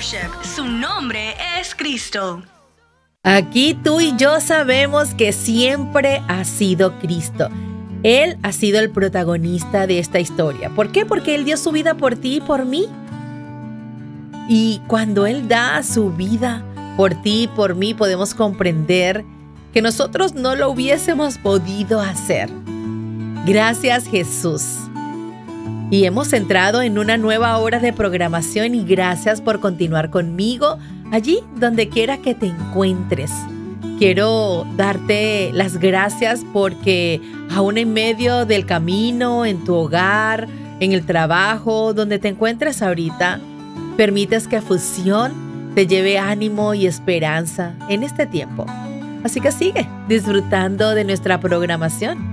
Worship. Su nombre es Cristo. Aquí tú y yo sabemos que siempre ha sido Cristo. Él ha sido el protagonista de esta historia. ¿Por qué? Porque Él dio su vida por ti y por mí. Y cuando Él da su vida por ti y por mí, podemos comprender que nosotros no lo hubiésemos podido hacer. Gracias, Jesús. Y hemos entrado en una nueva hora de programación y gracias por continuar conmigo allí donde quiera que te encuentres. Quiero darte las gracias porque aún en medio del camino, en tu hogar, en el trabajo, donde te encuentres ahorita, permites que Fusión te lleve ánimo y esperanza en este tiempo. Así que sigue disfrutando de nuestra programación.